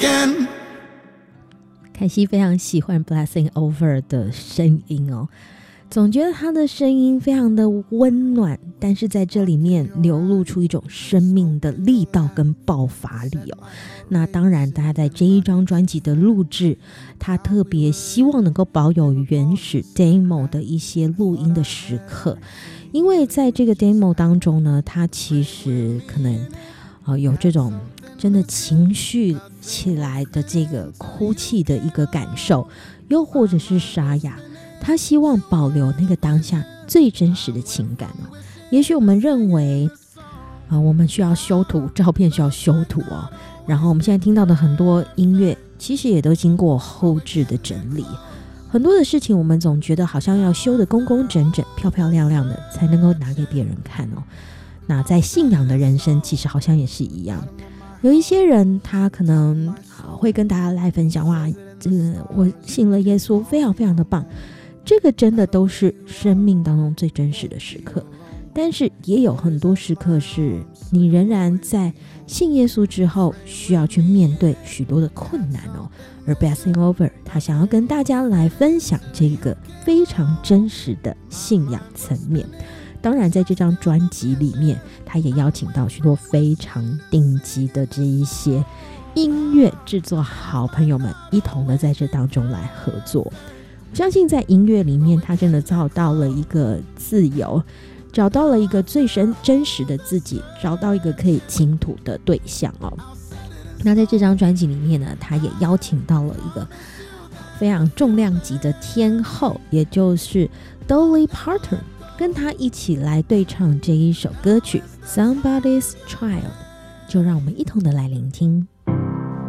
凯西非常喜欢 Blessing Over 的声音哦，总觉得他的声音非常的温暖，但是在这里面流露出一种生命的力道跟爆发力哦。那当然他在这一张专辑的录制，他特别希望能够保有原始 demo 的一些录音的时刻，因为在这个 demo 当中呢，他其实可能有这种真的情绪起来的这个哭泣的一个感受，又或者是沙哑，他希望保留那个当下最真实的情感哦。也许我们认为我们需要修图，照片需要修图哦，然后我们现在听到的很多音乐其实也都经过后制的整理，很多的事情我们总觉得好像要修得工工整整漂漂亮亮的才能够拿给别人看哦。那在信仰的人生其实好像也是一样，有一些人他可能会跟大家来分享，哇，我信了耶稣非常非常的棒，这个真的都是生命当中最真实的时刻。但是也有很多时刻是你仍然在信耶稣之后需要去面对许多的困难哦。而 Blessing Over 他想要跟大家来分享这个非常真实的信仰层面。当然在这张专辑里面，他也邀请到许多非常顶级的这一些音乐制作好朋友们一同的在这当中来合作。我相信在音乐里面他真的找到了一个自由，找到了一个最真实的自己，找到一个可以倾吐的对象哦。那在这张专辑里面呢，他也邀请到了一个非常重量级的天后，也就是 Dolly Parton， 跟他一起来对唱这一首歌曲 Somebody's Child， 就让我们一同的来聆听。